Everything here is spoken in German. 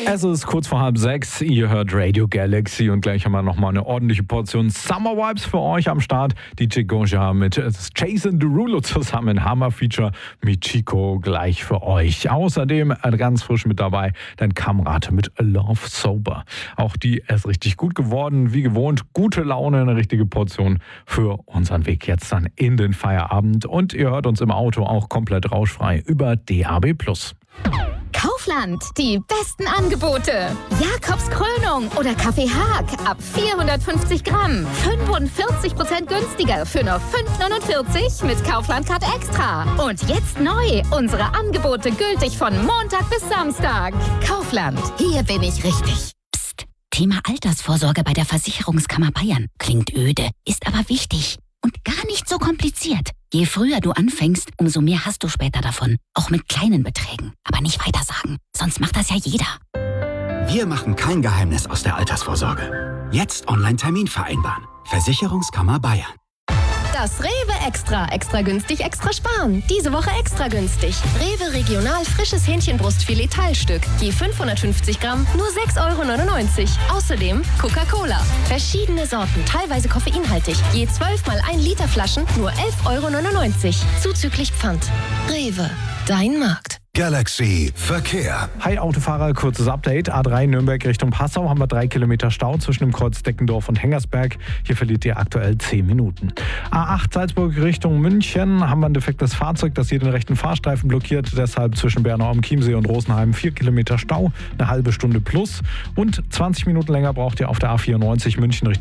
Es ist kurz vor 5:30. Ihr hört Radio Galaxy und gleich haben wir nochmal eine ordentliche Portion Summer Vibes für euch am Start. DJ Goja mit Jason Derulo zusammen. Hammer-Feature mit Chico gleich für euch. Außerdem ganz frisch mit dabei dein Kamerad mit Love Sober. Auch die ist richtig gut geworden. Wie gewohnt, gute Laune, eine richtige Portion für unseren Weg jetzt dann in den Feierabend. Und ihr hört uns im Auto auch komplett rauschfrei über DAB+. Kaufland, die besten Angebote. Jakobs Krönung oder Kaffee Haag ab 450 Gramm. 45% günstiger für nur 5,49 mit Kaufland Card Extra. Und jetzt neu, unsere Angebote gültig von Montag bis Samstag. Kaufland, hier bin ich richtig. Psst, Thema Altersvorsorge bei der Versicherungskammer Bayern. Klingt öde, ist aber wichtig. Und gar nicht so kompliziert. Je früher du anfängst, umso mehr hast du später davon. Auch mit kleinen Beträgen. Aber nicht weitersagen, sonst macht das ja jeder. Wir machen kein Geheimnis aus der Altersvorsorge. Jetzt Online-Termin vereinbaren. Versicherungskammer Bayern. Das Rewe Extra. Extra günstig, extra sparen. Diese Woche extra günstig. Rewe Regional frisches Hähnchenbrustfilet Teilstück. Je 550 Gramm, nur 6,99 €. Außerdem Coca-Cola. Verschiedene Sorten, teilweise koffeinhaltig. Je 12 mal 1 Liter Flaschen, nur 11,99 €. Zuzüglich Pfand. Rewe, dein Markt. Galaxy Verkehr. Hi Autofahrer, kurzes Update. A3 Nürnberg Richtung Passau haben wir 3 Kilometer Stau zwischen dem Kreuz Deckendorf und Hengersberg. Hier verliert ihr aktuell 10 Minuten. A8 Salzburg Richtung München haben wir ein defektes Fahrzeug, das hier den rechten Fahrstreifen blockiert. Deshalb zwischen Bernau am Chiemsee und Rosenheim 4 Kilometer Stau, eine halbe Stunde plus. Und 20 Minuten länger braucht ihr auf der A94 München Richtung